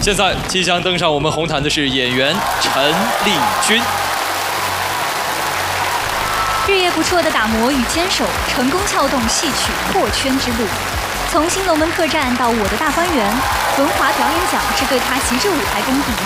现在即将登上我们红毯的是演员陈丽君。 日夜不辍的打磨与坚守，成功撬动戏曲破圈之路。从新龙门客栈到我的大观园，文华表演奖是对他骑着舞台功底